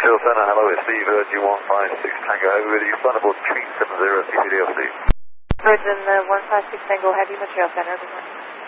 Material Center, hello, it's Steve, Virgin 156 Tango Heavy with you, flight aboard 370 CPDLC. Virgin 156 Tango Heavy, Material Center, good morning.